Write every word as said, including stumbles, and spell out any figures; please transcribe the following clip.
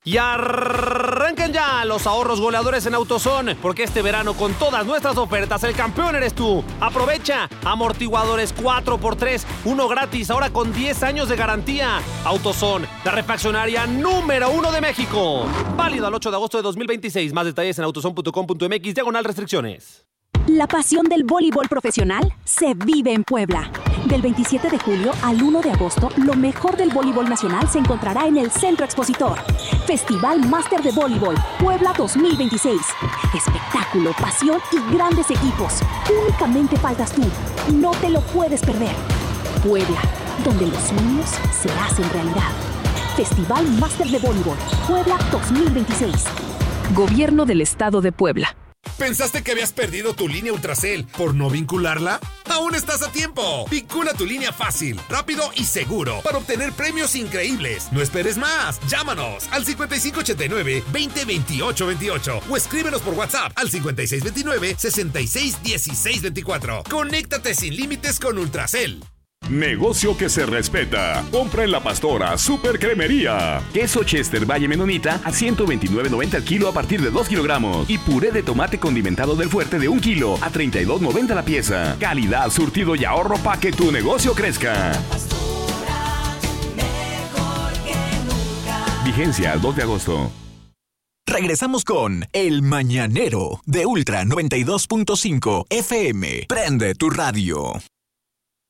Y arranquen ya los ahorros goleadores en AutoZone, porque este verano con todas nuestras ofertas el campeón eres tú. Aprovecha amortiguadores cuatro por tres, uno gratis, ahora con diez años de garantía. AutoZone, la refaccionaria número uno de México. Válido al ocho de agosto de dos mil veintiséis. Más detalles en autozone punto com punto m x, diagonal restricciones. La pasión del voleibol profesional se vive en Puebla. Del veintisiete de julio al uno de agosto, lo mejor del voleibol nacional se encontrará en el Centro Expositor. Festival Máster de Voleibol Puebla dos mil veintiséis. Espectáculo, pasión y grandes equipos. Únicamente faltas tú. No te lo puedes perder. Puebla, donde los sueños se hacen realidad. Festival Máster de Voleibol Puebla dos mil veintiséis. Gobierno del Estado de Puebla. ¿Pensaste que habías perdido tu línea Ultracel por no vincularla? ¡Aún estás a tiempo! Vincula tu línea fácil, rápido y seguro para obtener premios increíbles. No esperes más. Llámanos al cincuenta y cinco ochenta y nueve, veinte veintiocho veintiocho o escríbenos por WhatsApp al cincuenta y seis veintinueve, sesenta y seis dieciséis veinticuatro. Conéctate sin límites con Ultracel. Negocio que se respeta. Compra en La Pastora Super Cremería. Queso Chester Valle Menonita a ciento veintinueve noventa el kilo a partir de dos kilogramos. Y puré de tomate condimentado del Fuerte de un kilo a treinta y dos noventa la pieza. Calidad, surtido y ahorro para que tu negocio crezca. Pastora, mejor que nunca. Vigencia al dos de agosto. Regresamos con El Mañanero de Ultra noventa y dos punto cinco F M. Prende tu radio.